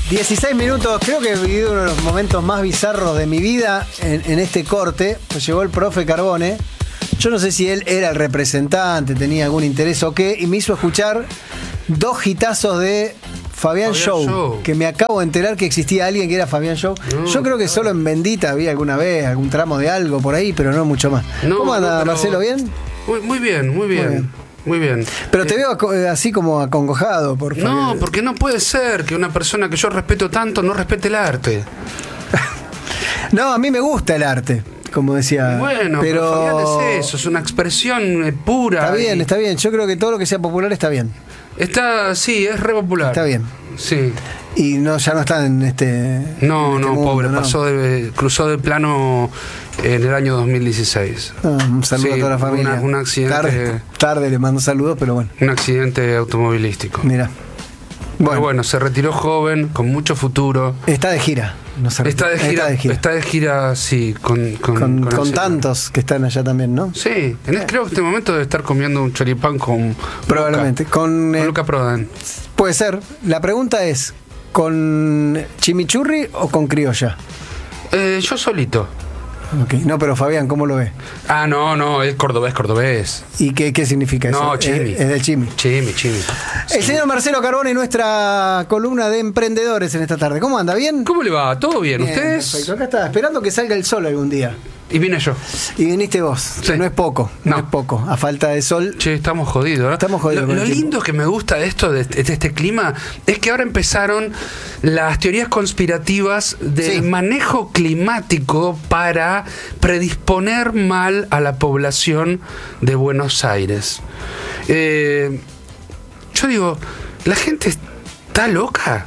16 minutos, creo que he vivido uno de los momentos más bizarros de mi vida en este corte. Pues llegó el profe Carbone. Yo no sé si él era el representante, tenía algún interés o qué, y me hizo escuchar 2 hitazos de Fabián Show, que me acabo de enterar que existía alguien que era Fabián Show. Yo creo que solo en Bendita había alguna vez algún tramo de algo por ahí, pero no mucho más. ¿Cómo anda, Marcelo? ¿Bien? Muy bien, muy bien. Muy bien. Pero te veo así como acongojado, por favor. No, porque no puede ser que una persona que yo respeto tanto no respete el arte. No, a mí me gusta el arte, como decía. Bueno, pero Fabián es eso, es una expresión pura. Está bien, está bien. Yo creo que todo lo que sea popular está bien. Sí, es re popular. Está bien. Sí. Y ya no está en este. No, mundo, pobre, no. cruzó de plano en el año 2016. Un saludo a toda la familia. Un accidente. Tarde le mando saludos, pero bueno. Un accidente automovilístico. Mira. Pero bueno, se retiró joven, con mucho futuro. Está de gira. Está de gira, sí, con tantos que están allá también, ¿no? Sí, creo que en este momento debe estar comiendo un choripán con probablemente con Luca Prodan. Puede ser. La pregunta es, ¿con chimichurri o con criolla? Yo solito. Okay. No, pero Fabián, ¿cómo lo ves? No, es cordobés. ¿Y qué significa eso? No, chimi. Es del chimi. Chimi. El señor Marcelo Carbone y nuestra columna de emprendedores en esta tarde. ¿Cómo anda? ¿Bien? ¿Cómo le va? ¿Todo bien? ¿Ustedes? Perfecto. Acá está, esperando que salga el sol algún día. Y vine yo. Y viniste vos. Sí. No es poco. No es poco. A falta de sol. Che, estamos jodidos, ¿no? Estamos jodidos. Lo lindo que me gusta de esto, de este clima, es que ahora empezaron las teorías conspirativas del manejo climático para predisponer mal a la población de Buenos Aires. Yo digo, la gente está loca.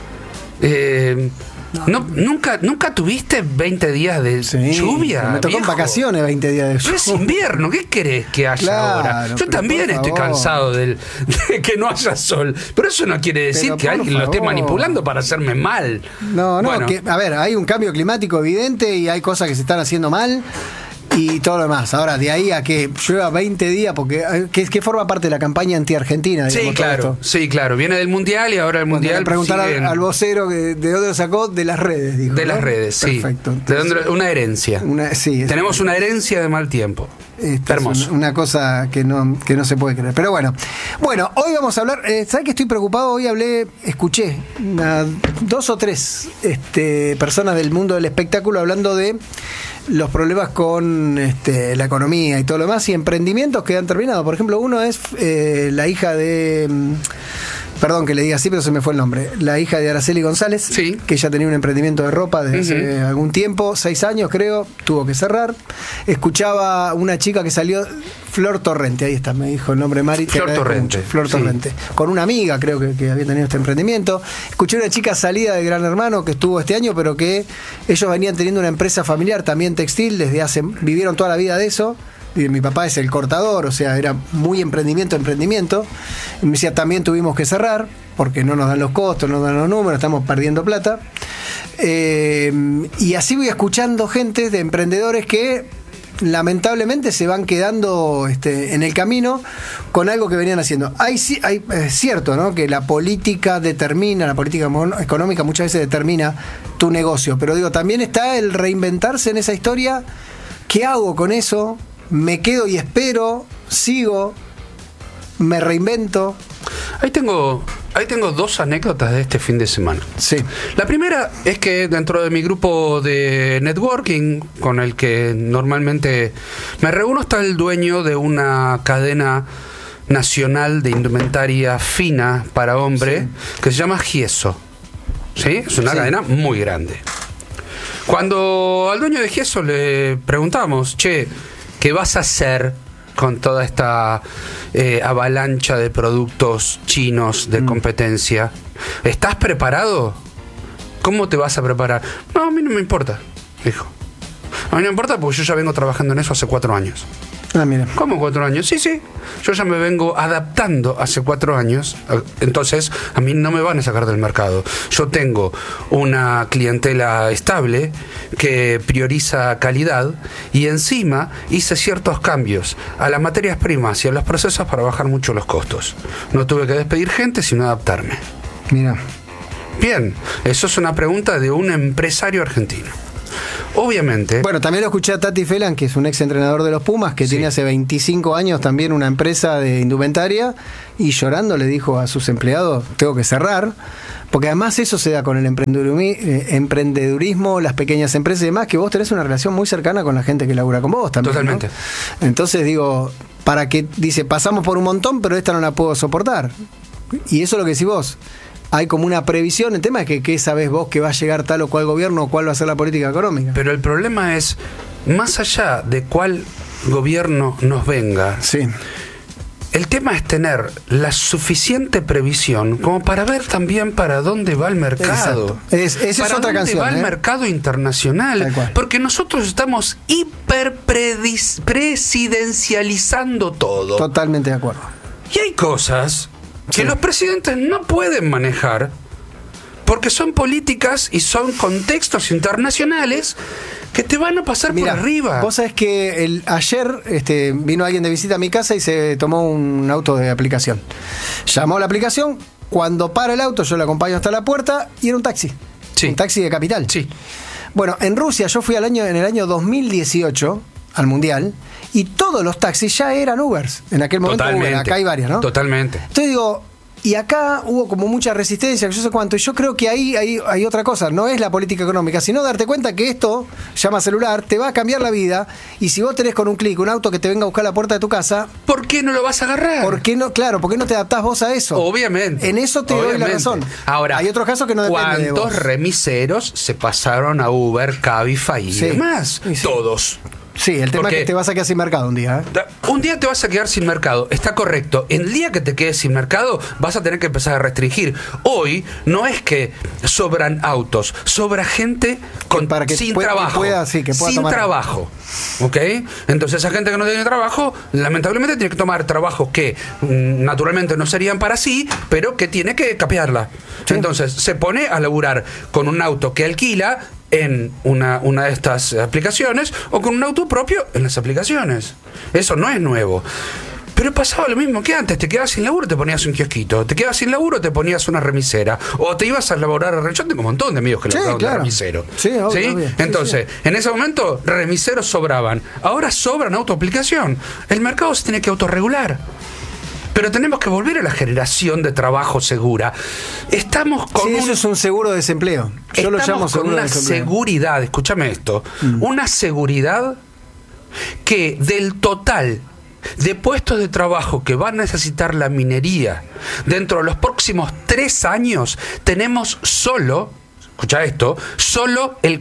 ¿Nunca tuviste 20de días de lluvia? Me tocó en vacaciones 20 días de lluvia. Pero es invierno, ¿qué querés que haya ahora? Yo también estoy cansado de que no haya sol. Pero eso no quiere decir que alguien lo esté manipulando para hacerme mal. No, bueno. A ver, hay un cambio climático evidente y hay cosas que se están haciendo mal. Y todo lo demás. Ahora, de ahí a que llueva 20 días, porque que forma parte de la campaña anti-argentina. Sí, claro. Sí, claro. Viene del Mundial y ahora el Mundial. Preguntar al vocero de dónde lo sacó, de las redes, dijo. De las redes, sí. Perfecto. Entonces, una herencia. Tenemos una herencia de mal tiempo. Hermoso. Una cosa que no se puede creer. Pero bueno, hoy vamos a hablar. ¿Sabes que estoy preocupado? Hoy escuché 2 o 3 personas del mundo del espectáculo hablando de los problemas con la economía y todo lo demás y emprendimientos que han terminado. Por ejemplo, uno es la hija de... Perdón que le diga así, pero se me fue el nombre. La hija de Araceli González, que ella tenía un emprendimiento de ropa desde hace algún tiempo, 6 años creo, tuvo que cerrar. Escuchaba una chica que salió, Flor Torrente, ahí está, me dijo el nombre Mari. Flor Torrente. Flor Torrente. Con una amiga creo que había tenido este emprendimiento. Escuché una chica salida de Gran Hermano que estuvo este año, pero que ellos venían teniendo una empresa familiar, también textil, vivieron toda la vida de eso. Mi papá es el cortador, o sea, era muy emprendimiento. Y me decía, también tuvimos que cerrar, porque no nos dan los costos, no nos dan los números, estamos perdiendo plata. Y así voy escuchando gente de emprendedores que lamentablemente se van quedando en el camino con algo que venían haciendo. Es cierto, ¿no?, que la política económica muchas veces determina tu negocio, pero digo, también está el reinventarse en esa historia. ¿Qué hago con eso? ¿Me quedo y espero? ¿Sigo? ¿Me reinvento? Ahí tengo 2 anécdotas de este fin de semana. Sí. La primera es que dentro de mi grupo de networking, con el que normalmente me reúno, está el dueño de una cadena nacional de indumentaria fina para hombre, que se llama Gieso. ¿Sí? Es una cadena muy grande. Cuando al dueño de Gieso le preguntamos, ¿qué vas a hacer con toda esta avalancha de productos chinos de competencia? ¿Estás preparado? ¿Cómo te vas a preparar? No, a mí no me importa, dijo. A mí no me importa porque yo ya vengo trabajando en eso hace 4 años. Ah, mira. ¿Cómo 4 años? Sí. Yo ya me vengo adaptando hace 4 años. Entonces, a mí no me van a sacar del mercado. Yo tengo una clientela estable que prioriza calidad y encima hice ciertos cambios a las materias primas y a los procesos para bajar mucho los costos. No tuve que despedir gente, sino adaptarme. Mira. Bien, eso es una pregunta de un empresario argentino. Obviamente. Bueno, también lo escuché a Tati Felan, que es un ex entrenador de los Pumas, que tiene hace 25 años también una empresa de indumentaria, y llorando le dijo a sus empleados, tengo que cerrar, porque además eso se da con el emprendedurismo, las pequeñas empresas y demás, que vos tenés una relación muy cercana con la gente que labura con vos también. Totalmente. ¿No? Entonces digo, para que, dice, pasamos por un montón, pero esta no la puedo soportar. Y eso es lo que decís vos. Hay como una previsión. El tema es que ¿qué sabés vos que va a llegar tal o cual gobierno o cuál va a ser la política económica? Pero el problema es, más allá de cuál gobierno nos venga, sí, el tema es tener la suficiente previsión como para ver también para dónde va el mercado. Esa es otra dónde canción. Va el mercado internacional. Porque nosotros estamos presidencializando todo. Totalmente de acuerdo. Y hay cosas que los presidentes no pueden manejar porque son políticas y son contextos internacionales que te van a pasar por arriba. Vos sabés que ayer vino alguien de visita a mi casa y se tomó un auto de aplicación. Llamó a la aplicación, cuando para el auto yo le acompaño hasta la puerta y era un taxi. Sí. Un taxi de capital. Sí. Bueno, en Rusia yo fui en el año 2018 al Mundial y todos los taxis ya eran Ubers. En aquel momento Uber, acá hay varias, ¿no? Totalmente. Entonces digo, y acá hubo como mucha resistencia, yo sé cuánto, y yo creo que ahí hay otra cosa, no es la política económica, sino darte cuenta que esto, llama celular, te va a cambiar la vida, y si vos tenés con un clic un auto que te venga a buscar a la puerta de tu casa, ¿por qué no lo vas a agarrar? ¿Por qué no? Claro, ¿por qué no te adaptás vos a eso? Obviamente. En eso te doy la razón. Ahora, hay otros casos que no dependen de vos. ¿Cuántos remiseros se pasaron a Uber, Cabify y demás? Sí. Todos. Sí, el tema es que te vas a quedar sin mercado un día. Un día te vas a quedar sin mercado, está correcto. El día que te quedes sin mercado vas a tener que empezar a restringir. Hoy no es que sobran autos, sobra gente sin trabajo. Sin trabajo. ¿Ok? Entonces esa gente que no tiene trabajo, lamentablemente tiene que tomar trabajos que naturalmente no serían para sí, pero que tiene que capearla. Sí. Entonces se pone a laburar con un auto que alquila en una de estas aplicaciones o con un auto propio en las aplicaciones. Eso no es nuevo. Pero pasaba lo mismo que antes. Te quedabas sin laburo, te ponías un kiosquito. Te quedabas sin laburo, te ponías una remisera. O te ibas a laborar a... Yo tengo un montón de amigos que laboraron de remisero. Sí, obvio. Entonces, en ese momento, remiseros sobraban. Ahora sobran autoaplicación. El mercado se tiene que autorregular. Pero tenemos que volver a la generación de trabajo segura. Estamos con eso es un seguro de desempleo. Yo lo llamo seguro de desempleo. Una seguridad, escúchame esto, una seguridad que del total de puestos de trabajo que va a necesitar la minería dentro de los próximos 3 años, tenemos solo, escucha esto, solo el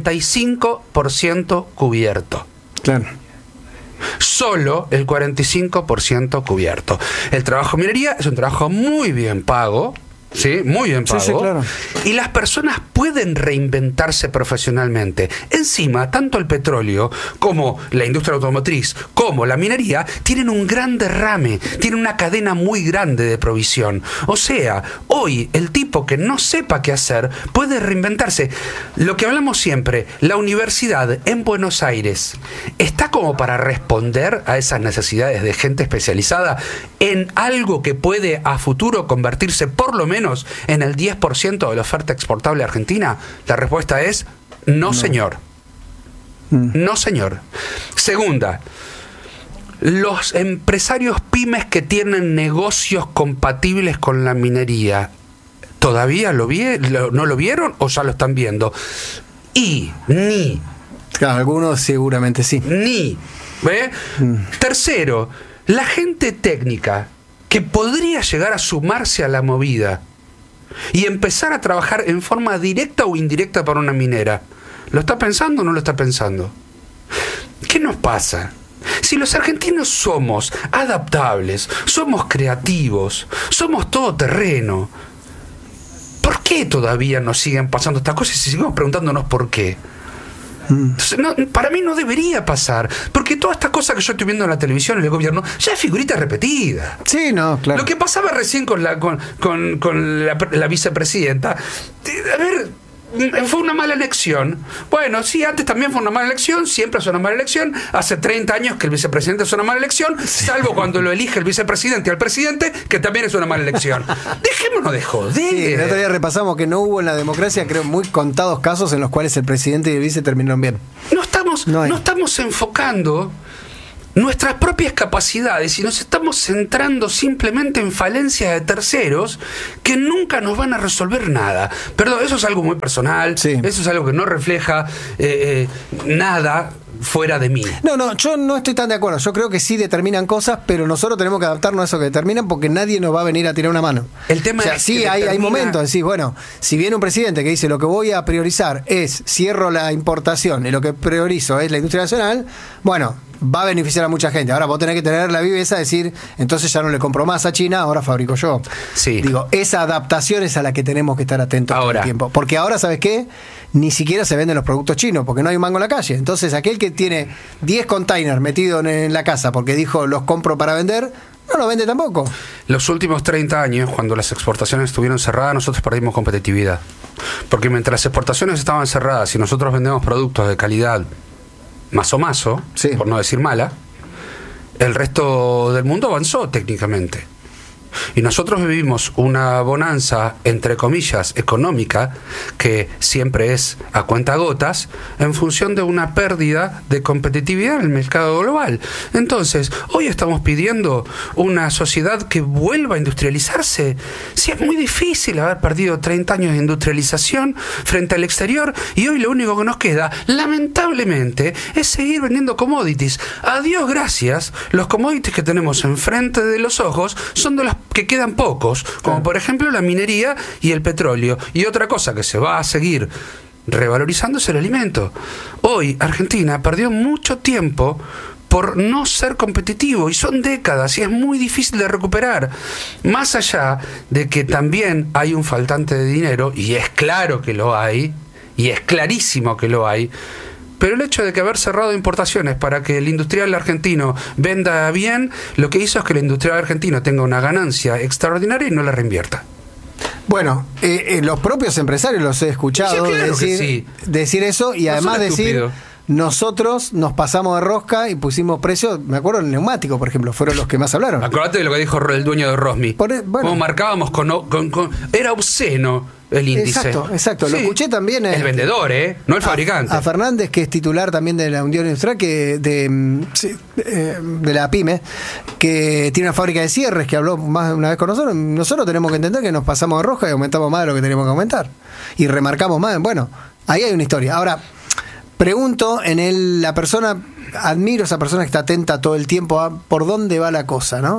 45% cubierto. Claro. Solo el 45% cubierto. El trabajo en minería es un trabajo muy bien pago. ¿Sí? Muy bien pago. Sí, claro. Y las personas pueden reinventarse profesionalmente. Encima, tanto el petróleo como la industria automotriz, como la minería, tienen un gran derrame, tienen una cadena muy grande de provisión. O sea, hoy el tipo que no sepa qué hacer puede reinventarse. Lo que hablamos siempre, la universidad en Buenos Aires está como para responder a esas necesidades de gente especializada en algo que puede a futuro convertirse por lo menos en el 10% de la oferta exportable argentina. La respuesta es no, señor. No, señor. Segunda, los empresarios pymes que tienen negocios compatibles con la minería, ¿todavía no lo vieron o ya lo están viendo? Claro, algunos seguramente sí. ¿Ve? Tercero, la gente técnica que podría llegar a sumarse a la movida y empezar a trabajar en forma directa o indirecta para una minera, ¿lo está pensando o no lo está pensando? ¿Qué nos pasa? Si los argentinos somos adaptables, somos creativos, somos todoterreno, ¿por qué todavía nos siguen pasando estas cosas y seguimos preguntándonos por qué? No, para mí no debería pasar, porque todas estas cosas que yo estoy viendo en la televisión, en el gobierno, ya es figurita repetida. Sí, no, claro. Lo que pasaba recién con la vicepresidenta, a ver, fue una mala elección. Bueno, sí, antes también fue una mala elección, siempre es una mala elección. Hace 30 años que el vicepresidente es una mala elección, salvo cuando lo elige el vicepresidente al presidente, que también es una mala elección. Dejémonos de joder. Sí, el otro día repasamos que no hubo en la democracia, creo, muy contados casos en los cuales el presidente y el vice terminaron bien. No estamos enfocando nuestras propias capacidades y nos estamos centrando simplemente en falencias de terceros que nunca nos van a resolver nada. Perdón, eso es algo muy personal, sí. Eso es algo que no refleja nada fuera de mí. No, yo no estoy tan de acuerdo. Yo creo que sí determinan cosas, pero nosotros tenemos que adaptarnos a eso que determinan porque nadie nos va a venir a tirar una mano. El tema es sí, hay momentos, decís, bueno, si viene un presidente que dice lo que voy a priorizar es cierro la importación y lo que priorizo es la industria nacional, bueno, va a beneficiar a mucha gente. Ahora vos tenés que tener la viveza de decir, entonces ya no le compro más a China, ahora fabrico yo. Sí. Digo, esa adaptación es a la que tenemos que estar atentos todo el tiempo. Porque ahora, ¿sabes qué? Ni siquiera se venden los productos chinos, porque no hay un mango en la calle. Entonces, aquel que tiene 10 containers metidos en la casa porque dijo, los compro para vender, no los vende tampoco. Los últimos 30 años, cuando las exportaciones estuvieron cerradas, nosotros perdimos competitividad. Porque mientras las exportaciones estaban cerradas y nosotros vendemos productos de calidad mazo, sí, por no decir mala, el resto del mundo avanzó técnicamente. Y nosotros vivimos una bonanza, entre comillas, económica, que siempre es a cuentagotas, en función de una pérdida de competitividad en el mercado global. Entonces, hoy estamos pidiendo una sociedad que vuelva a industrializarse. Sí, es muy difícil haber perdido 30 años de industrialización frente al exterior, y hoy lo único que nos queda, lamentablemente, es seguir vendiendo commodities. A Dios gracias, los commodities que tenemos enfrente de los ojos son de los que quedan pocos, como por ejemplo la minería y el petróleo. Y otra cosa que se va a seguir revalorizando es el alimento. Hoy Argentina perdió mucho tiempo por no ser competitivo, y son décadas y es muy difícil de recuperar. Más allá de que también hay un faltante de dinero, y es claro que lo hay, y es clarísimo que lo hay, pero el hecho de que haber cerrado importaciones para que el industrial argentino venda bien, lo que hizo es que el industrial argentino tenga una ganancia extraordinaria y no la reinvierta. Bueno, los propios empresarios los he escuchado, sí, claro, decir eso, y no además decir, nosotros nos pasamos de rosca y pusimos precios, me acuerdo, el neumático, por ejemplo, fueron los que más hablaron. Acordate de lo que dijo el dueño de Rosmi. Como marcábamos era obsceno el índice. Exacto. Sí. Lo escuché también. El vendedor, no el fabricante. A Fernández, que es titular también de la Unión Industrial, de la PYME, que tiene una fábrica de cierres, que habló más de una vez con nosotros. Nosotros tenemos que entender que nos pasamos de rosca y aumentamos más de lo que tenemos que aumentar. Y remarcamos más. Bueno, ahí hay una historia. Ahora, pregunto la persona, admiro a esa persona que está atenta todo el tiempo a por dónde va la cosa, ¿no?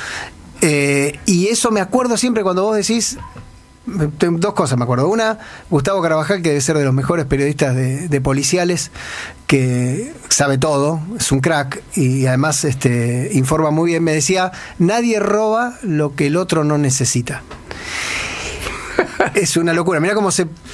Y eso me acuerdo siempre cuando vos decís, dos cosas me acuerdo. Una, Gustavo Carvajal, que debe ser de los mejores periodistas de policiales, que sabe todo, es un crack y además informa muy bien. Me decía, nadie roba lo que el otro no necesita. Es una locura. Mirá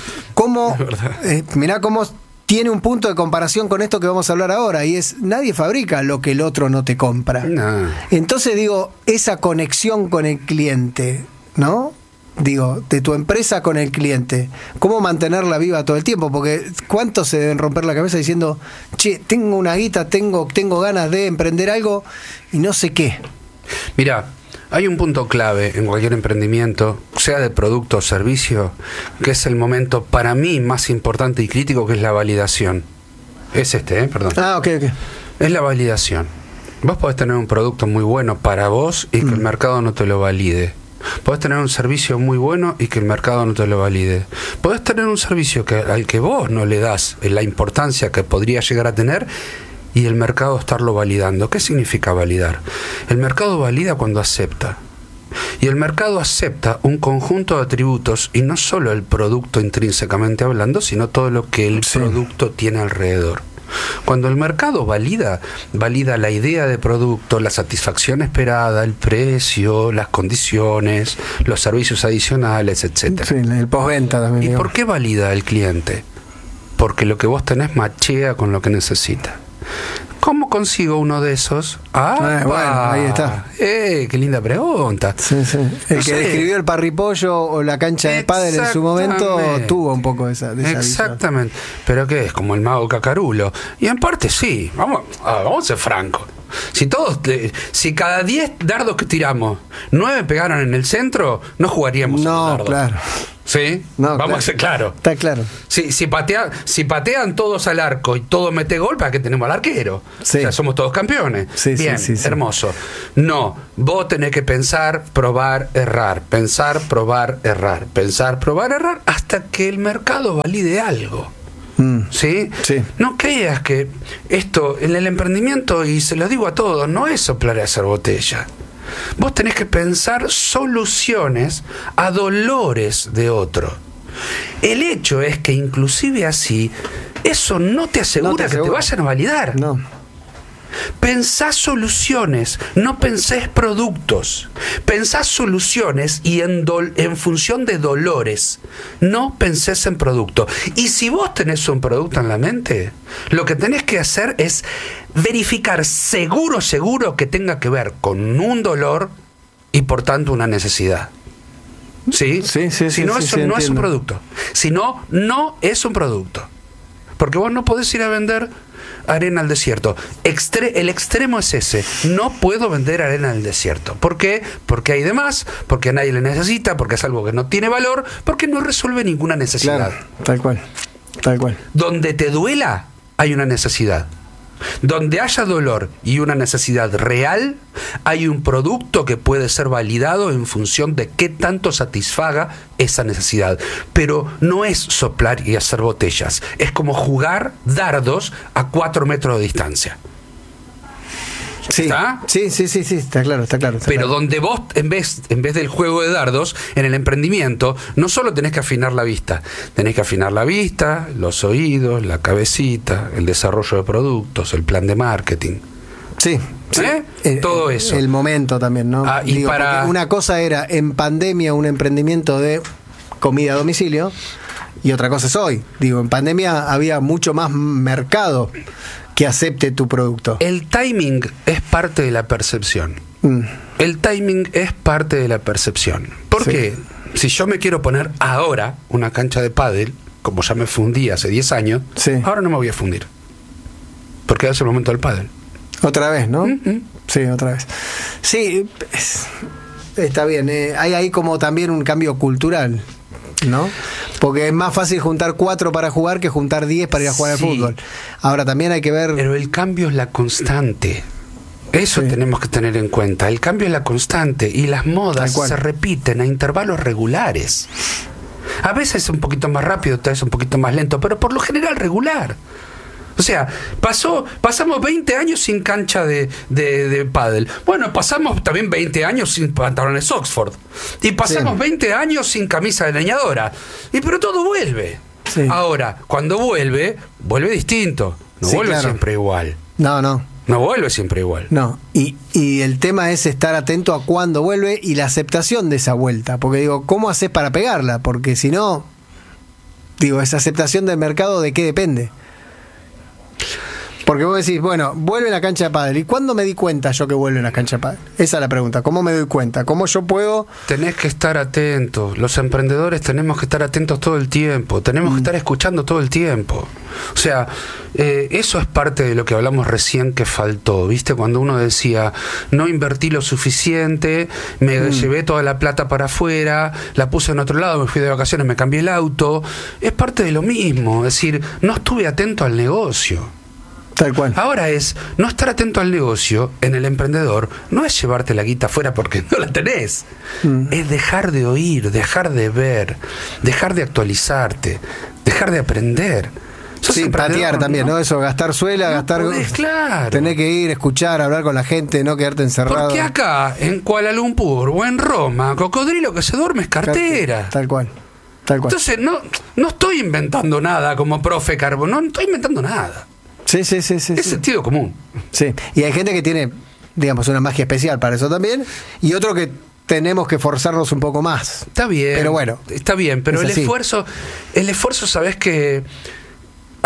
cómo tiene un punto de comparación con esto que vamos a hablar ahora, y es, nadie fabrica lo que el otro no te compra. No. Entonces digo, esa conexión con el cliente, ¿no? Digo, de tu empresa con el cliente, ¿cómo mantenerla viva todo el tiempo? Porque ¿cuántos se deben romper la cabeza diciendo, che, tengo una guita, tengo ganas de emprender algo y no sé qué? Mirá, hay un punto clave en cualquier emprendimiento, sea de producto o servicio, que es el momento para mí más importante y crítico, que es la validación. Es perdón. Ok. Es la validación. Vos podés tener un producto muy bueno para vos y que el mercado no te lo valide. Podés tener un servicio muy bueno y que el mercado no te lo valide. Podés tener un servicio al que vos no le das la importancia que podría llegar a tener y el mercado estarlo validando. ¿Qué significa validar? El mercado valida cuando acepta. Y el mercado acepta un conjunto de atributos, y no solo el producto intrínsecamente hablando, sino todo lo que el producto tiene alrededor. Cuando el mercado valida la idea de producto, la satisfacción esperada, el precio, las condiciones, los servicios adicionales, etcétera. Sí, el postventa también. ¿Y por qué valida el cliente? Porque lo que vos tenés machea con lo que necesita. ¿Cómo consigo uno de esos? Bueno, ahí está. Qué linda pregunta. Sí, sí. El que describió el parripollo o la cancha de pádel en su momento tuvo un poco de esa Exactamente. ¿Pero qué es? Como el mago Cacarulo. Y en parte sí. Vamos a ser francos. Si cada 10 dardos que tiramos, 9 pegaron en el centro, no jugaríamos No, claro. ¿Sí? No, Vamos a ser claros. Está claro. Si patean todos al arco y todos mete gol, ¿para qué tenemos al arquero? Sí. O sea, somos todos campeones. Sí, bien, sí. hermoso. No, vos tenés que pensar, probar, errar. Pensar, probar, errar. Pensar, probar, errar, hasta que el mercado valide algo. ¿Sí? Sí. No creas que esto en el emprendimiento, y se lo digo a todos, no es soplar y hacer botella. Vos tenés que pensar soluciones a dolores de otro. El hecho es que inclusive así, eso no te asegura que te vayan a validar. No. Pensás soluciones, no pensés productos. Pensás soluciones y en función de dolores. No pensés en producto. Y si vos tenés un producto en la mente, lo que tenés que hacer es verificar seguro que tenga que ver con un dolor y por tanto una necesidad. ¿Sí? Sí, si no, eso no es un producto. Si no, no es un producto. Porque vos no podés ir a vender arena al desierto. El extremo es ese. No puedo vender arena al desierto. ¿Por qué? Porque hay de más, porque a nadie le necesita, porque es algo que no tiene valor, porque no resuelve ninguna necesidad. Claro, tal cual. Donde te duela, hay una necesidad. Donde haya dolor y una necesidad real, hay un producto que puede ser validado en función de qué tanto satisfaga esa necesidad. Pero no es soplar y hacer botellas. Es como jugar dardos a 4 metros de distancia. Sí, ¿Está? Sí, está claro. Pero donde vos, en vez del juego de dardos, en el emprendimiento, no solo tenés que afinar la vista, los oídos, la cabecita, el desarrollo de productos, el plan de marketing. Sí. Todo eso. El momento también, ¿no? Porque una cosa era en pandemia un emprendimiento de comida a domicilio y otra cosa es hoy. En pandemia había mucho más mercado que acepte tu producto. El timing es parte de la percepción. El timing es parte de la percepción. Porque si yo me quiero poner ahora una cancha de pádel, como ya me fundí hace 10 años, ahora no me voy a fundir. Porque es el momento del pádel. Otra vez, ¿no? Sí, otra vez. Sí, está bien. Hay ahí como también un cambio cultural, ¿no? Porque es más fácil juntar 4 para jugar que juntar 10 para ir a jugar al fútbol. Ahora también hay que ver... Pero el cambio es la constante. Eso tenemos que tener en cuenta. El cambio es la constante y las modas se repiten a intervalos regulares. A veces un poquito más rápido, a veces un poquito más lento, pero por lo general regular. O sea, pasamos 20 años sin cancha de pádel. Bueno, pasamos también 20 años sin pantalones Oxford. Y pasamos 20 años sin camisa de leñadora. Pero todo vuelve. Sí. Ahora, cuando vuelve distinto. No vuelve siempre igual. No vuelve siempre igual. No. Y el tema es estar atento a cuándo vuelve y la aceptación de esa vuelta. Porque ¿cómo haces para pegarla? Porque si no, esa aceptación del mercado, ¿de qué depende? Porque vos decís, bueno, vuelve la cancha de pádel. ¿Y cuándo me di cuenta yo que vuelve la cancha de pádel? Esa es la pregunta. ¿Cómo me doy cuenta? ¿Cómo yo puedo...? Tenés que estar atento. Los emprendedores tenemos que estar atentos todo el tiempo. Tenemos que estar escuchando todo el tiempo. O sea, eso es parte de lo que hablamos recién que faltó. ¿Viste? Cuando uno decía, no invertí lo suficiente, me llevé toda la plata para afuera, la puse en otro lado, me fui de vacaciones, me cambié el auto. Es parte de lo mismo. Es decir, no estuve atento al negocio. Tal cual. Ahora no estar atento al negocio en el emprendedor, no es llevarte la guita afuera porque no la tenés. Es dejar de oír, dejar de ver, dejar de actualizarte, dejar de aprender. Patear también, ¿no? Eso, gastar suela, gastar... claro. Tener que ir, escuchar, hablar con la gente, no quedarte encerrado. Porque acá, en Kuala Lumpur o en Roma, cocodrilo que se duerme es cartera. Tal cual. Entonces, no estoy inventando nada como profe Carbo, no estoy inventando nada. Sí. Es sentido común. Sí, y hay gente que tiene, digamos, una magia especial para eso también, y otro que tenemos que forzarnos un poco más. Está bien. Pero bueno. Está bien, pero el esfuerzo, ¿sabés que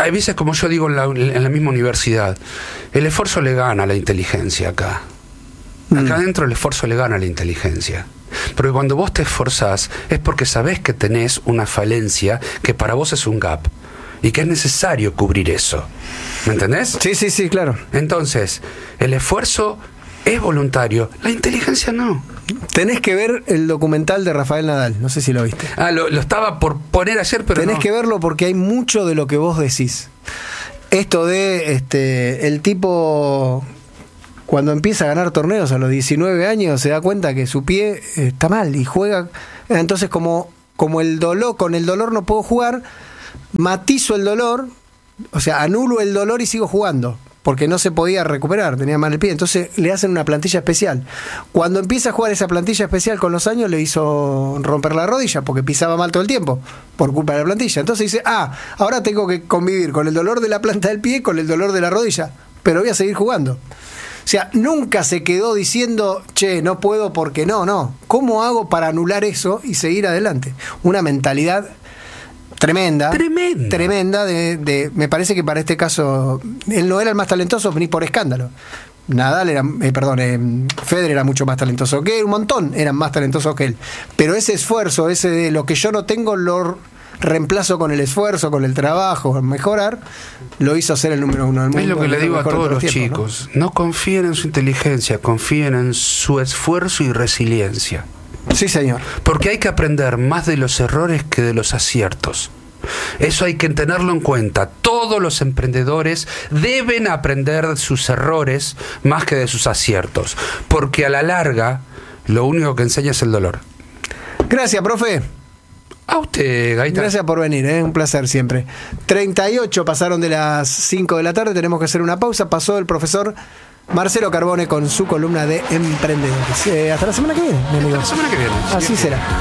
hay veces, como yo digo en la misma universidad, el esfuerzo le gana a la inteligencia acá. Acá adentro el esfuerzo le gana a la inteligencia. Porque cuando vos te esforzás es porque sabés que tenés una falencia que para vos es un gap y que es necesario cubrir eso. ¿Me entendés? Sí, claro. Entonces, el esfuerzo es voluntario, la inteligencia no. Tenés que ver el documental de Rafael Nadal, no sé si lo viste. Lo estaba por poner ayer, pero tenés no. que verlo porque hay mucho de lo que vos decís. Esto de el tipo, cuando empieza a ganar torneos a los 19 años, se da cuenta que su pie está mal y juega. Entonces, como el dolor, con el dolor no puedo jugar, matizo el dolor, o sea, anulo el dolor y sigo jugando, porque no se podía recuperar, tenía mal el pie. Entonces le hacen una plantilla especial. Cuando empieza a jugar esa plantilla especial con los años, le hizo romper la rodilla, porque pisaba mal todo el tiempo, por culpa de la plantilla. Entonces dice, ahora tengo que convivir con el dolor de la planta del pie, con el dolor de la rodilla, pero voy a seguir jugando. O sea, nunca se quedó diciendo, che, no puedo porque no. ¿Cómo hago para anular eso y seguir adelante? Una mentalidad tremenda me parece que para este caso él no era el más talentoso ni por escándalo. Nadal era, Federer era mucho más talentoso que él, un montón eran más talentosos que él, pero ese esfuerzo, ese de lo que yo no tengo lo reemplazo con el esfuerzo, con el trabajo, mejorar, lo hizo ser el número 1 del mundo. Es lo que le digo a todos los chicos, ¿no? Confíen en su inteligencia, confíen en su esfuerzo y resiliencia. Sí, señor. Porque hay que aprender más de los errores que de los aciertos. Eso hay que tenerlo en cuenta. Todos los emprendedores deben aprender de sus errores más que de sus aciertos. Porque a la larga, lo único que enseña es el dolor. Gracias, profe. A usted, Gaita. Gracias por venir, un placer siempre. 38 pasaron de las 5 de la tarde, tenemos que hacer una pausa. Pasó el profesor Marcelo Carbone con su columna de emprendedores. Hasta la semana que viene, mi amigo. Hasta la semana que viene. Así será.